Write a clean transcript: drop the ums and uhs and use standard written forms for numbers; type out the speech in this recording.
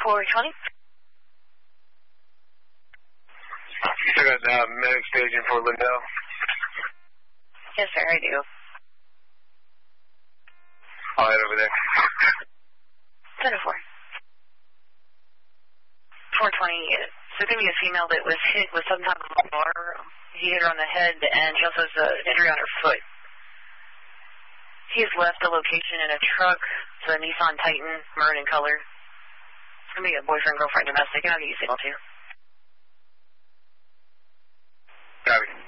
420. You still got medic staging for Lindell? Yes, sir, I do. All right, over there. 10-4. 420. So it's going to be a female that was hit with some type of a bar. He hit her on the head, and she also has an injury on her foot. He has left the location in a truck. It's a Nissan Titan, maroon in color. It's going to be a boyfriend, girlfriend, domestic, and I'll get you signal too. Copy.